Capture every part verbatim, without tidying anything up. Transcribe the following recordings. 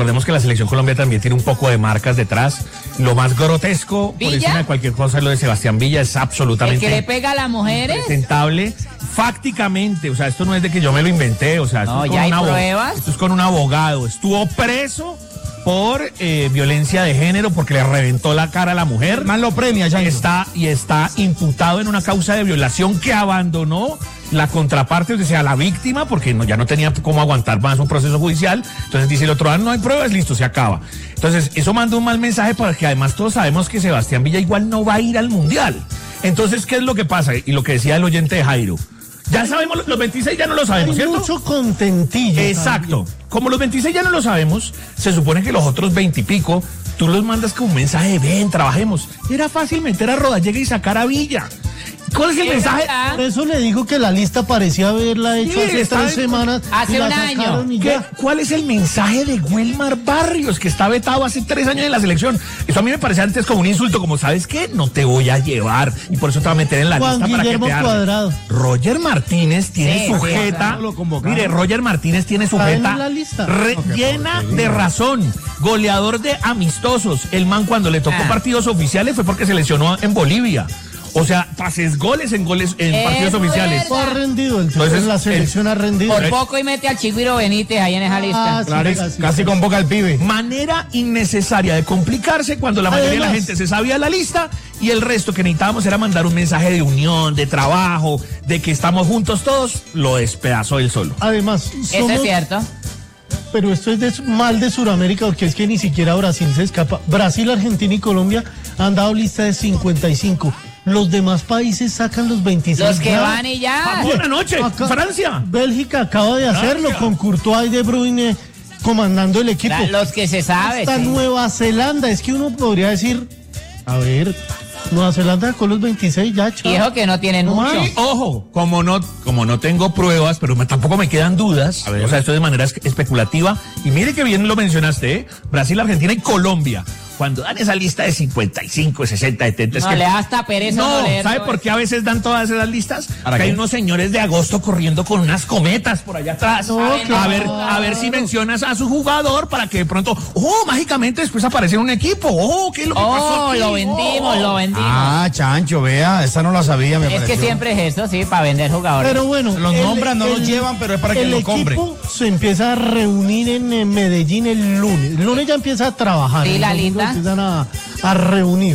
recordemos que la Selección Colombia también tiene un poco de marcas detrás. Lo más grotesco, ¿Villa? por encima de cualquier cosa, es lo de Sebastián Villa, es absolutamente... ¿El que le pega a las mujeres? Presentable, fácticamente, o sea, esto no es de que yo me lo inventé, o sea, esto, No, es, con ¿ya hay un abo- pruebas? esto es con un abogado, estuvo preso por eh, violencia de género porque le reventó la cara a la mujer. Man lo premia, ya está y está imputado en una causa de violación que abandonó la contraparte, o sea, la víctima, porque no, ya no tenía cómo aguantar más un proceso judicial. Entonces dice el otro, ah, no hay pruebas, listo, se acaba. Entonces, eso manda un mal mensaje porque además todos sabemos que Sebastián Villa igual no va a ir al Mundial. Entonces, ¿qué es lo que pasa? Y lo que decía el oyente de Jairo. Ya sabemos, los veintiséis ya no lo sabemos, Hay ¿cierto? mucho contentillo. Exacto. Como los veintiséis ya no lo sabemos, se supone que los otros veinte y pico, tú los mandas con un mensaje de ven, trabajemos. Era fácil meter a Rodallega y sacar a Villa. ¿Cuál es el Sí, mensaje? ¿verdad? Por eso le dijo que la lista parecía haberla hecho Sí, hace está tres bien. semanas. Hace y la un año. sacaron y ¿Qué? ya. ¿Cuál es el mensaje de Wilmar Barrios, que está vetado hace tres años en la selección? Eso a mí me parece antes como un insulto, como, ¿sabes qué? No te voy a llevar y por eso te voy a meter en la Juan lista para que Guillermo te armes. Cuadrado. Roger Martínez tiene Sí, sí, sujeta, claro. Lo convocaron. mire, Roger Martínez tiene Está sujeta en la lista. re- llena de razón, goleador de amistosos. El man cuando le tocó Ah. partidos oficiales fue porque se lesionó en Bolivia. O sea, pases goles en goles en Eso partidos es oficiales. verdad. Ha rendido, el tipo Entonces, en la selección ha rendido. Por poco y mete al Chigüiro Benítez ahí en esa lista. Ah, sí, Claro, casi. casi convoca al pibe. Manera innecesaria de complicarse cuando la mayoría de la Además- gente se sabía la lista y el resto que necesitábamos era mandar un mensaje de unión, de trabajo, de que estamos juntos todos, lo despedazó él solo. Además, Eso somos, es cierto. pero esto es de, mal de Sudamérica porque es que ni siquiera Brasil se escapa. Brasil, Argentina y Colombia han dado lista de cincuenta y cinco. Los demás países sacan los veintiséis. Los que ya. van y ya. Buenas noches, Acá- Francia. Bélgica acaba de hacerlo Francia. con Courtois y De Bruyne comandando el equipo. La- Los que se sabe. Hasta sí. Nueva Zelanda, es que uno podría decir, a ver, Nueva Zelanda con los veintiséis ya, chao. Y eso que no tienen No mucho. hay. Ojo, como no, como no tengo pruebas, pero me- tampoco me quedan dudas, o sea, esto de manera es- especulativa, y mire que bien lo mencionaste, ¿eh? Brasil, Argentina y Colombia. Cuando dan esa lista de cincuenta y cinco, sesenta, setenta, es No, que... le da hasta pereza No, no leerlo, ¿sabe por eh. qué a veces dan todas esas listas? ¿Para Que qué? hay unos señores de agosto corriendo con unas cometas por allá atrás. No, a, claro. ver, a ver si mencionas a su jugador para que de pronto, oh, mágicamente después aparece en un equipo. Oh, ¿qué es lo que pasó Oh, aquí? lo vendimos, Oh. lo vendimos. Ah, Chancho, vea, esa no la sabía, me es que pareció. siempre es eso, sí, para vender jugadores. Pero bueno, Los nombran, no los llevan, pero es para que el lo compren. equipo se empieza a reunir en, eh, Medellín el lunes. El lunes ya empieza a trabajar. Sí, el la domingo lista. empiezan a, a reunir.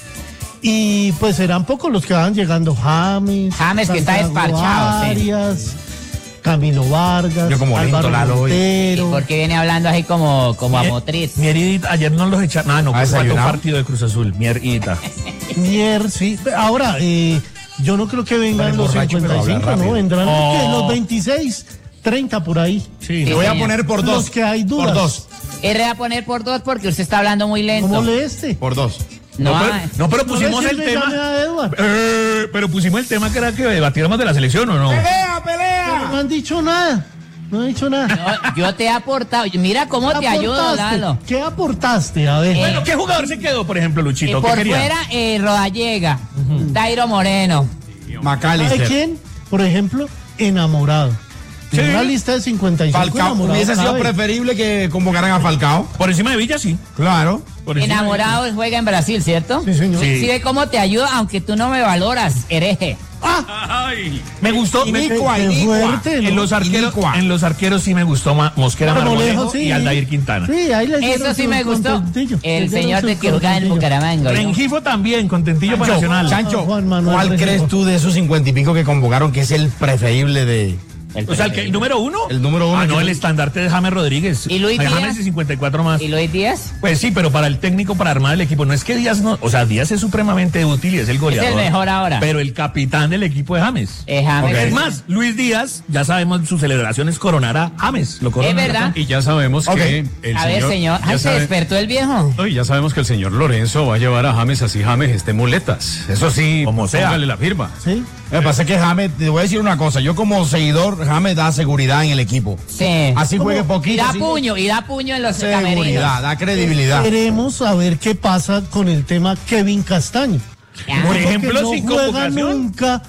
Y pues serán pocos los que van llegando. James, James, que está Santiago despachado, sí. Arias, Camilo Vargas, Yo como Álvaro lindo Lalo hoy. Montero. Porque viene hablando así como, como a Mi- motriz. Mieridita, ayer no los echaron. Ah, no, ¿Ha pues faltó un desayunado? partido de Cruz Azul. Mieridita. Mier, sí. Ahora, eh, yo no creo que vengan Vale, los borracho, pero cincuenta y cinco, habla ¿no? rápido. Vendrán Oh. ¿qué? Los veintiséis, treinta por ahí. Sí, Sí, Lo voy a señor. poner por dos. Los que hay dudas. Por dos. R va a poner por dos porque usted está hablando muy lento. ¿Cómo lee este? Por dos. No, No, pero, hay. no, pero No pusimos le el sirve, tema. llame a Edward. Eh, pero pusimos el tema que era que debatiéramos de la selección, ¿o no? ¡Pelea, Pero pelea! no han dicho nada. No han dicho nada. No, yo te he aportado. Mira cómo ¿Qué te ayudo, aportaste? Lalo. ¿Qué aportaste? A ver. Eh, Bueno, ¿qué jugador se quedó, por ejemplo, Y Luchito? ¿Qué por quería? fuera, eh, Rodallega, Dairo Moreno. ¿Sabe McAllister. quién? Por ejemplo, enamorado. Sí. En una lista de cincuenta y cinco Falcao. enamorados Hubiese sido cabe. preferible que convocaran a Falcao. Por encima de Villa, sí. Claro. Por encima de Enamorado juega en Brasil, ¿cierto? Sí, señor. Sí. Sí, ve cómo te ayuda, aunque tú no me valoras, hereje. Ay, me gustó. me- Inicua, Qué inicua. fuerte, ¿no? en los arqueros, Inicua. en los arqueros sí me gustó Ma- Mosquera Marmolejo, Marmolejo sí. y Aldair Quintana. Sí, ahí le Eso dieron sí su me gustó. contentillo. Le El dieron señor su de que juega en contentillo. Bucaramanga. ¿no? Rengifo también, contentillo para Chancho, Nacional. Chancho, Ah, Juan Manuel ¿cuál Rengifo. crees tú de esos cincuenta y pico que convocaron que es el preferible de... El O sea, el, que, el número uno. El número uno. Ah, no, que- el estandarte de James Rodríguez. ¿Y Luis Hay Díaz? James y cincuenta y cuatro más. ¿Y Luis Díaz? Pues sí, pero para el técnico, para armar el equipo, no es que Díaz no, o sea, Díaz es supremamente útil y es el goleador. Es el mejor ahora. Pero el capitán del equipo es James. Es James. Es más, Luis Díaz, ya sabemos, su celebración es coronar a James. Lo corona. Es verdad. Y ya sabemos Ok. que el A señor, ver, señor. ya Ay, se sabe- despertó el viejo. No, y ya sabemos que el señor Lorenzo va a llevar a James así James esté muletas. Eso sí, Como sea. póngale la firma. Sí. Me pasa que James, te voy a decir una cosa, yo como seguidor, James da seguridad en el equipo. Sí. Así juegue Y poquito. da así- puño, y da puño en los camerinos. Seguridad, da credibilidad. Queremos saber qué pasa con el tema Kevin Castaño. Ah. Por Porque ejemplo, no sin juega convocación. nunca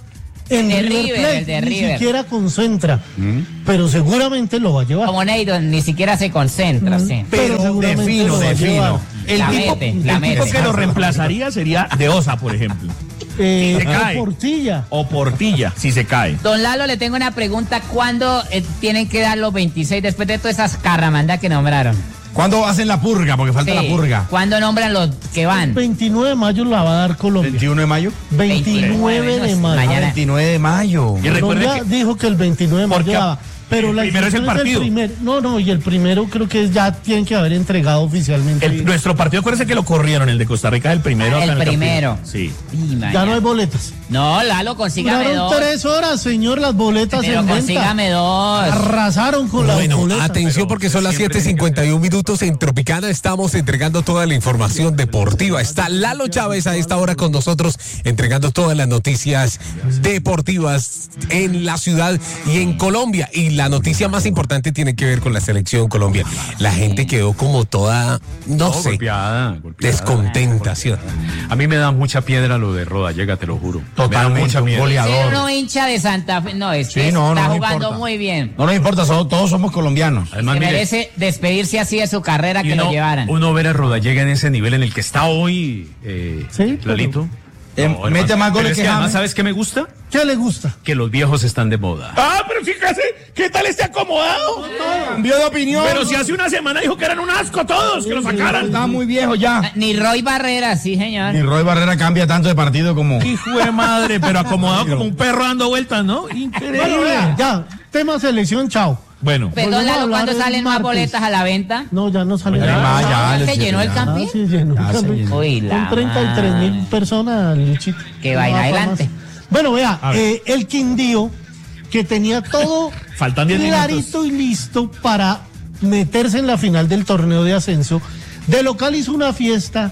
en El de River River, Plate, el de ni River. siquiera concentra, pero seguramente lo va a llevar. Como Neidon ni siquiera se concentra, sí. Pero Pero seguramente de fino, lo va a de llevar. fino. El La tipo, mete, el la tipo mete. que lo reemplazaría sería de Osa, por ejemplo. Eh, Se cae. o Portilla. O Portilla, si se cae. Don Lalo, le tengo una pregunta. ¿Cuándo eh, tienen que dar los veintiséis después de todas esas carramandas que nombraron? ¿Cuándo hacen la purga? Porque falta la Sí. purga. ¿Cuándo nombran los que van? veintinueve de mayo la va a dar Colombia. ¿veintiuno de mayo? veintinueve de mayo. Mañana. veintinueve de mayo. Y recuerde Colombia que dijo que el veintinueve de mayo Porque daba. Pero el la primero es el inscripción partido. primer- no, no, y el primero creo que ya tienen que haber entregado oficialmente. el- nuestro partido, acuérdense que lo corrieron, el de Costa Rica es el primero. Ah, acá el en primero. campeón. Sí. Y Ya mañana. no hay boletas. No, Lalo, consígame Duraron dos. tres horas, señor, las boletas Pero en venta. consígame dos. Arrasaron con las Bueno, boletas. atención porque son las siete cincuenta y uno minutos en Tropicana. Estamos entregando toda la información deportiva. Está Lalo Chávez a esta hora con nosotros entregando todas las noticias deportivas en la ciudad y en Colombia. Y la noticia más importante tiene que ver con la selección Colombia. La gente quedó como toda, no, No, sé, golpeada, golpeada. descontenta, ¿sí? A mí me da mucha piedra lo de Rodallega, te lo juro. Totalmente, Me da mucha un piedra. goleador. Ser uno hincha de Santa Fe. No, es Sí, que no, no está nos jugando importa. muy bien. No nos importa, so- todos somos colombianos. Además, Se mire, merece despedirse así de su carrera, y que uno, lo llevaran. uno ver a Rodallega en ese nivel en el que está hoy, eh, Sí, pero- Lalito. Eh, No, mete además- más goles pero es que que además, James. ¿sabes qué me gusta? ¿Qué le gusta? Que los viejos están de moda. Ah, pero fíjate, ¿qué tal este acomodado? Cambió de opinión. Pero si hace una semana dijo que eran un asco todos, que lo sacaran. Está muy viejo ya. Ni Roy Barrera, sí, señor. Ni Roy Barrera cambia tanto de partido como. Hijo de madre, pero acomodado como un perro dando vueltas, ¿no? Bueno, Increíble. vea, ya, tema selección, chao. Bueno, Perdón, Volvemos a Lalo, hablar ¿cuándo el salen más martes. boletas a la venta? No, ya no sale Ya nada. más, No, ya, ya les se quiero, llenó el ya. Ah, campín. sí, llenó. Ya se Son llenó. Uy, la treinta y tres mil madre. personas, Luchito. Qué No vaina, va pa' adelante. más. Bueno, vea, A ver. eh, el Quindío, que tenía todo Faltan diez clarito y listo para meterse en la final del torneo de ascenso, de local hizo una fiesta,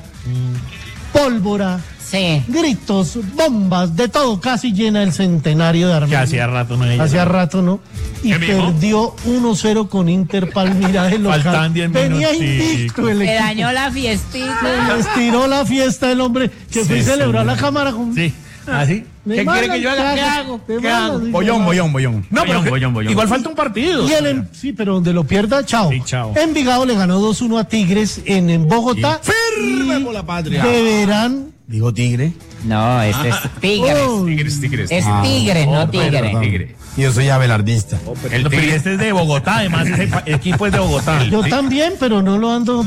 pólvora, Sí. gritos, bombas, de todo, casi llena el centenario de que Armenia. hacía rato no había Hacía llegado. rato, ¿no? Y ¿Qué mijo? perdió uno cero con Inter Palmira de local. Faltan diez Venía minuticos. invicto el Se equipo. dañó la fiestita. Se les tiró la fiesta el hombre que fue y Sí, celebró a señor. la cámara con... Sí, así. Me ¿Qué mandan, quiere que yo haga? ¿Qué hago? Te ¿Qué mandan, hago? dice, Bollón, "Mandan". bollón, bollón. No, pero Bollón, que- bollón, bollón. igual falta un partido. Y el, Em- sí, pero donde lo pierda, chao. Sí, chao. Envigado le ganó dos uno a Tigres en, en Bogotá. Firme Y por la patria. Deberán. Dijo Tigre. No, este es Tigres. Oh, Tigres, tigres. Es Ah. Tigres, no Oh, Tigre. Perdón. Tigre. Yo soy abelardista. El pero este es de Bogotá, además ese pa- equipo es de Bogotá. yo también, pero no lo ando.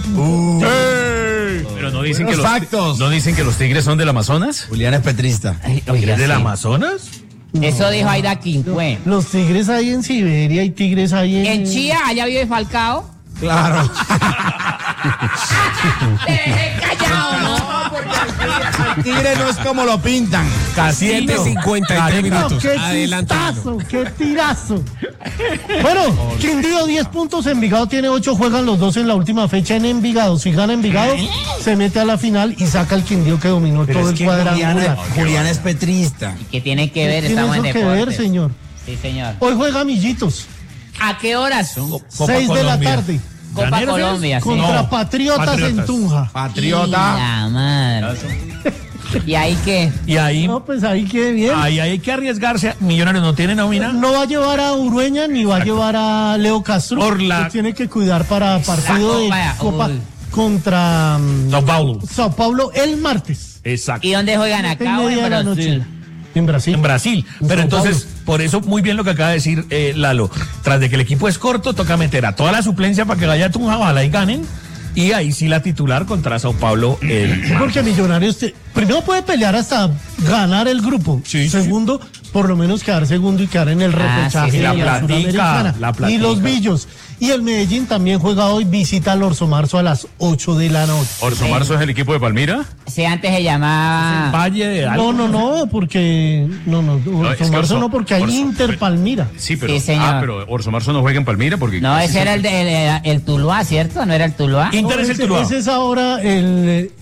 ¡Ey! Pero no dicen que Buenos los factos. no dicen que los tigres son del Amazonas. Julián es petrista. Ay, oiga, ¿Es del sí. Amazonas? Eso dijo Aida Quincue. Los tigres hay en Siberia y tigres hay en. En Chía, allá vive Falcao. Claro. Te dejé callado, ¿no? Tigre no es como lo pintan. siete cincuenta y tres No, minutos. qué Adelante. tirazo, qué tirazo. Bueno, Quindío diez puntos, Envigado tiene ocho, juegan los dos en la última fecha en Envigado. Si gana Envigado, se mete a la final y saca el Quindío que dominó Pero todo es el que Julián, cuadrangular. Julián es petrista. ¿Qué tiene que ver? ¿Qué tiene Estamos en eso que ver, deportes. señor? Sí, señor. Hoy juega Millitos, ¿A qué horas? Copa seis de la Colombia. tarde, Copa ¿Llaneros es? Colombia, sí. contra No, Patriotas, Patriotas. en Tunja. Patriota. La madre. ¿Y ahí qué? Y ahí, No, pues ahí quede bien. ahí hay que arriesgarse. Millonarios no tiene nómina. No va a llevar a Urueña ni va a llevar a Leo Castro. Por la- que tiene que cuidar para partido de Copa, Copa uy. contra mm, Sao Paulo. Sao Paulo el martes. Exacto. ¿Y dónde juegan Siete y acá o media en de la noche. Brasil? En Brasil. En Brasil. En Pero Sao entonces, por eso, muy bien lo que acaba de decir eh, Lalo. Tras de que el equipo es corto, toca meter a toda la suplencia para que vaya a Tunja, ojalá y ganen. Y ahí sí la titular contra Sao Paulo. El... Sí, porque Millonarios te- primero puede pelear hasta ganar el grupo. Sí, sí, segundo, por lo menos quedar segundo y quedar en el Ah, repechaje sí, de la la platica, Suramericana. la Y platica. los Billos. Y el Medellín también juega hoy, visita al Orso Marzo a las ocho de la noche. Orso Marzo es el equipo de Palmira. Sí, antes se llamaba... Valle de algo. No, no, no, porque no, no, Orso es que Marzo Orso- no, porque hay Orso- Inter Palmira. Sí, pero Sí, señor. ah, pero Orso Marzo no juega en Palmira porque No, ese era el, de, el, el Tuluá, ¿cierto? ¿No era el Tuluá? Inter No, es el ese, Tuluá. ese es ahora el,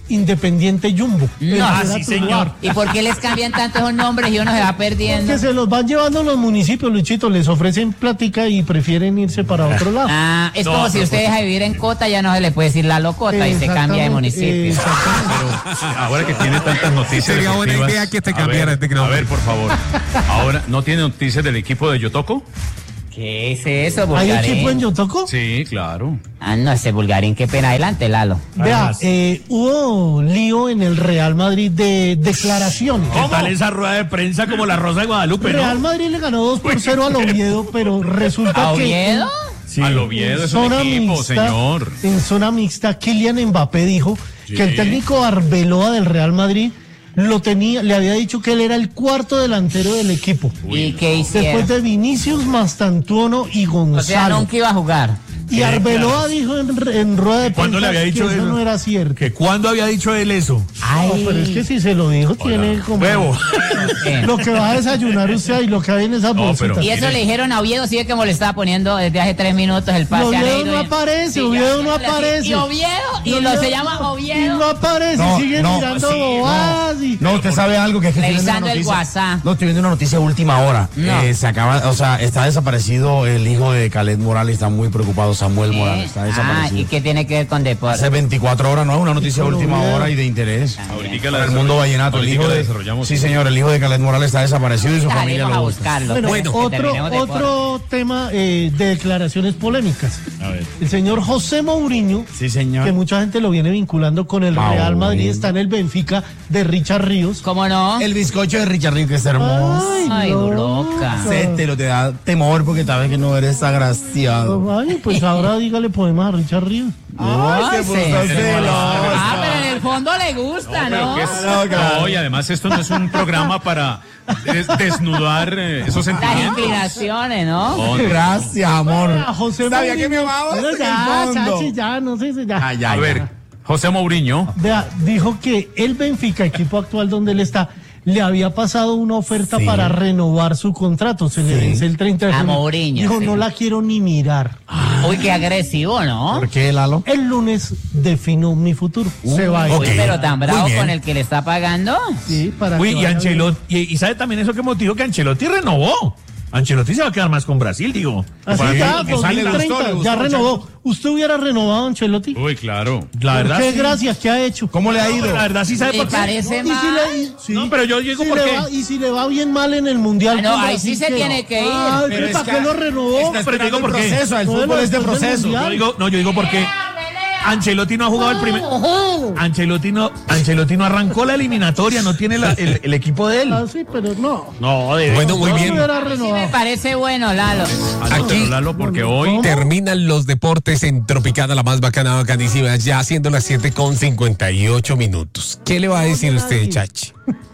Independiente Jumbo. No, ah, Era sí, Tuluá. señor. ¿Y por qué les cambian tanto esos nombres y uno se va perdiendo? Que se los van llevando los municipios, Luchito, les ofrecen plática y prefieren irse para otro lado. Ah, es No, como no, si usted pues- deja de vivir en Cota, ya no se le puede decir la locota y se cambia de Exactamente, municipio. exactamente. Ahora que tiene tantas noticias Sería buena deportivas, idea que te a cambiara ver, de nombre. A ver, por favor. Ahora, ¿no tiene noticias del equipo de Yotoko? ¿Qué es eso, ¿Hay Bulgarín? equipo en Yotoco? Sí, claro. Ah, no, ese Bulgarín, qué pena. Adelante, Lalo. Vea, Además. eh, hubo lío en el Real Madrid de declaraciones. ¿Qué tal esa rueda de prensa como la Rosa de Guadalupe, Real no? Madrid le ganó dos por cero al Oviedo, pero resulta ¿A que Oviedo? en- Al Oviedo es un zona equipo, mixta, señor. En zona mixta, Kylian Mbappé dijo Sí. que el técnico Arbeloa del Real Madrid lo tenía, le había dicho que él era el cuarto delantero del equipo. ¿Y qué hicieron? Después de Vinicius, Mastantuono y O sea, Gonzalo. nunca iba a jugar. y Sí, Arbeloa claro. dijo en, en rueda de ¿Cuándo le prensa había dicho que eso eso? no era cierto. ¿Que cuándo había dicho él eso? No, pero es que si se lo dijo, tiene como Huevo. ¿Qué? lo que va a desayunar usted y lo que hay en esas No, bolsitas. pero- Y eso le dijeron a Oviedo, sigue como le estaba poniendo desde hace tres minutos el pase Y a Oviedo Neiro no y- aparece, Sí, Oviedo no ya, aparece. Y Oviedo, y, Y lo Oviedo se llama no- Oviedo. Y no aparece, No, sigue no, mirando sí, bobadas y... No, usted sabe algo que es que estoy viendo una Revisando el noticia- WhatsApp. No, estoy viendo una noticia de última hora. No. Eh, se acaba, o sea, está desaparecido el hijo de Khaled Morales, está muy preocupado, Samuel Morales, está Ah, desaparecido. ¿y qué tiene que ver con deporte? Hace veinticuatro horas, no es una noticia de última Oviedo. hora y de interés. Ahorita Para el mundo vallenato, el ahorita hijo la de, desarrollamos. sí señor, el hijo de Khaled Morales está desaparecido y su familia Salimos a lo busca. buscarlo. Bueno, Bueno, que otro, terminemos deporte. otro tema eh, de declaraciones polémicas. A ver. El señor José Mourinho, Sí señor. que mucha gente lo viene vinculando con el Mourinho. Real Madrid, está en el Benfica de Richard Ríos. ¿Cómo no? El bizcocho de Richard Rico es hermoso. Ay, no. loca. Se te lo te da temor porque sabes que no eres agraciado. Ay, pues ahora dígale poemas a Richard Ríos. Ay, qué sí. puta celosa. Ah, pero en el fondo le gusta, ¿no? ¿Qué es? No, claro. No, y además esto no es un programa para des- desnudar eh, esos Las sentimientos. inclinaciones, ¿no? No, no. Gracias, amor. A José Sabía Mourinho. que me amabas Bueno, en el ya, fondo. chachi, ya, no sé si ya. Ah, ya, A ya. ver, José Mourinho. Vea, dijo que el Benfica, equipo actual donde él está, le había pasado una oferta Sí. para renovar su contrato. Se le Sí. vence el treinta de A junio. Mourinho, Dijo, sí. no la quiero ni mirar. Uy, qué agresivo, ¿no? ¿Por qué, Lalo? El lunes defino mi futuro. Se va a ir. ok. Uy, pero tan Muy bravo bien. con el que le está pagando. Sí, para Uy, que y vaya Ancelotti, y, y sabe también eso que motivó que Ancelotti renovó. Ancelotti se va a quedar más con Brasil, digo. bien. Así Para ya, que- que sale- le gustó, dos mil treinta, le gustó, ya muchacho. renovó. ¿Usted hubiera renovado, Ancelotti? Uy, claro. La verdad. ¿Qué sí. gracias? ¿Qué ha hecho? ¿Cómo le ha ido? La verdad sí sabe ¿Le por qué. parece ¿Y si mal? le- y- sí. No, pero yo digo Si por le qué. va- y si le va bien mal en el Mundial. Ah, no, con ahí Brasil, sí se ¿qué? tiene que ir. Ay, Pero es ¿para que qué lo renovó? Está Pero esperando digo el por qué. proceso, el Bueno, fútbol es de después del proceso. Mundial. Yo digo, no, yo digo porque Ancelotti no ha jugado el primer. Ancelotti no, Ancelotti no arrancó la eliminatoria, no tiene la- el, el equipo de él. Ah, sí, pero no. No, de Bueno, muy No bien. hubiera Sí me renovado. parece bueno, Lalo. Anótelo, Lalo, porque hoy Terminan los deportes en Tropicana, la más bacana, bacanísima, ya siendo las siete con cincuenta y ocho minutos. ¿Qué le va a decir usted, Chachi?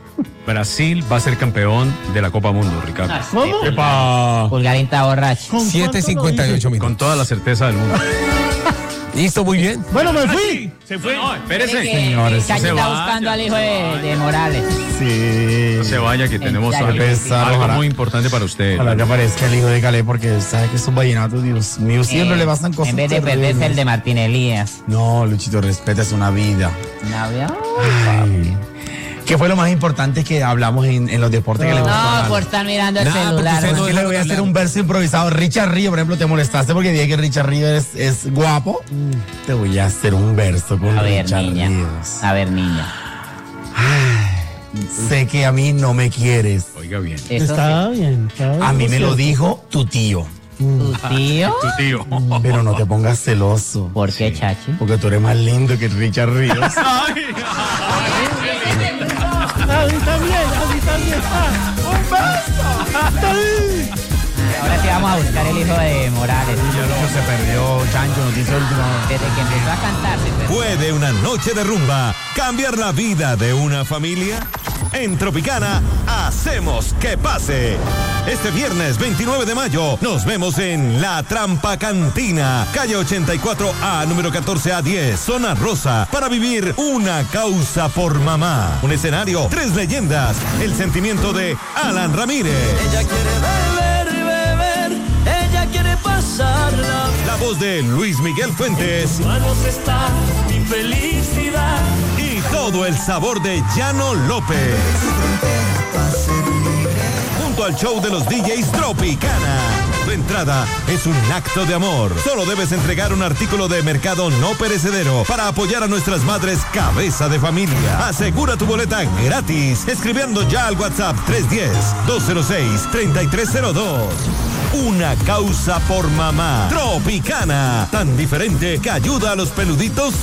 Brasil va a ser campeón de la Copa Mundo, Ricardo. ¿Cómo? Epa. Pulgarín está borracho. ¿Con siete cuánto lo cincuenta y ocho dice? minutos. Con toda la certeza del mundo. Listo, muy bien. Bueno, me Ah, fui. sí, se fue. No, espérese. Tiene que- señores, Chachi se está vaya, buscando al hijo se de, vaya. de Morales. Sí. No se vaya, que tenemos Chachi. algo, Pesar, algo ojalá. muy importante para usted. Ojalá que aparezca el hijo de Calé porque sabe que estos vallenatos, Dios mío, siempre Eh, le pasan cosas En vez de terribles. perderse el de Martín Elías. No, Luchito, respeta, es una vida. ¿No? Ay. ¿Qué fue lo más importante que hablamos en, en los deportes que le gustó a No, Lalo? por estar mirando el Nah, porque celular. usted ¿no? no- Es que le voy a hacer un verso improvisado. Richard Río, por ejemplo, te molestaste porque dije que Richard Río es, es guapo. Te voy a hacer un verso con A ver, Richard niña. Ríos. A ver, niña. Sé que a mí no me quieres. Oiga bien. Eso Está bien. Está bien, A mí me lo cierto. dijo tu tío. sí. ¿Tu tío? Tu tío. Pero no te pongas celoso. ¿Por qué, Chachi? Porque tú eres más lindo que Richard Ríos. A mí también, a mí también. Ah, ¡un beso! Ahora sí vamos a buscar el hijo de Morales. Se perdió, Chancho, noticia última. Desde que empezó a cantar. se perdió. ¿Puede una noche de rumba cambiar la vida de una familia? En Tropicana hacemos que pase. Este viernes veintinueve de mayo nos vemos en La Trampa Cantina, calle ochenta y cuatro A, número catorce A diez, zona rosa, para vivir una causa por mamá. Un escenario, tres leyendas, el sentimiento de Alan Ramírez. Ella quiere beber, beber, ella quiere pasarla. La voz de Luis Miguel Fuentes Manos está mi felicidad. y todo el sabor de Llano López. Junto al show de los D Js Tropicana. Tu entrada es un acto de amor. Solo debes entregar un artículo de mercado no perecedero para apoyar a nuestras madres cabeza de familia. Asegura tu boleta gratis escribiendo ya al WhatsApp tres uno cero, dos cero seis, tres tres cero dos. Una causa por mamá. Tropicana, tan diferente que ayuda a los peluditos